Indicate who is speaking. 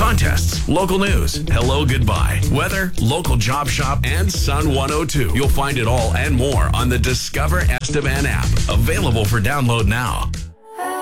Speaker 1: Contests, local news, hello, goodbye, weather, local job shop, and Sun 102. You'll find it all and more on the Discover Estevan app. Available for download now.